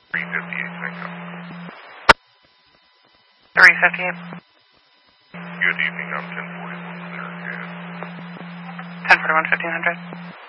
358 Tango. 358. Good evening, I'm 1041 clear ahead. 1041, 1500.